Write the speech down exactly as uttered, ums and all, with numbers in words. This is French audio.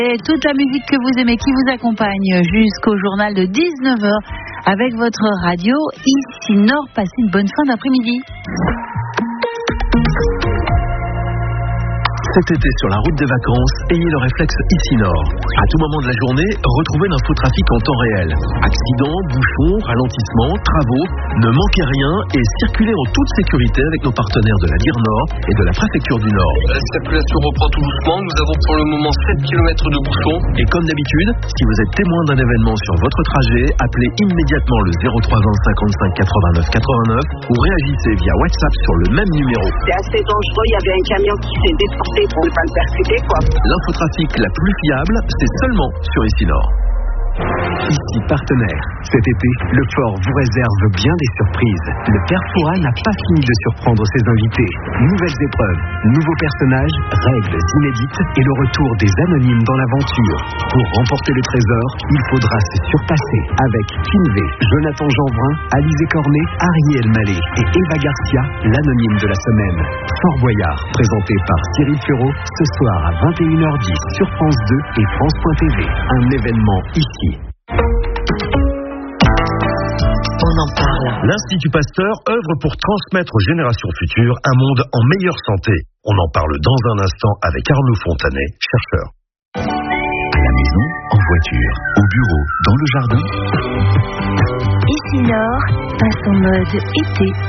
Et toute la musique que vous aimez qui vous accompagne jusqu'au journal de dix-neuf heures avec votre radio Ici Nord. Passez une bonne fin d'après-midi. Cet été sur la route des vacances, ayez le réflexe Ici Nord. À tout moment de la journée, retrouvez l'infotrafic en temps réel. Accidents, bouchons, ralentissements, travaux, ne manquez rien et circulez en toute sécurité avec nos partenaires de la Lire Nord et de la Préfecture du Nord. La circulation reprend tout doucement. Nous avons pour le moment sept kilomètres de bouchons. Et comme d'habitude, si vous êtes témoin d'un événement sur votre trajet, appelez immédiatement le zéro trois vingt cinquante-cinq quatre-vingt-neuf quatre-vingt-neuf ou réagissez via WhatsApp sur le même numéro. C'est assez dangereux, il y avait un camion qui s'est déporté pour ne pas le percuter, quoi. L'infotrafic la plus fiable, c'est seulement sur Ici Nord. Ici partenaire. Cet été, le Fort vous réserve bien des surprises. Le Père Fouras n'a pas fini de surprendre ses invités. Nouvelles épreuves, nouveaux personnages, règles inédites et le retour des anonymes dans l'aventure. Pour remporter le trésor, il faudra se surpasser avec Kinvé, Jonathan Jeanbrun, Alizé Cornet, Ariel Mallet et Eva Garcia, l'anonyme de la semaine. Fort Boyard, présenté par Cyril Ferraud, ce soir à vingt et une heures dix sur France deux et France point T V. Un événement ici. On en parle. L'Institut Pasteur œuvre pour transmettre aux générations futures un monde en meilleure santé. On en parle dans un instant avec Arnaud Fontanet, chercheur. À la maison, en voiture, au bureau, dans le jardin. Ici Nord passe en mode été.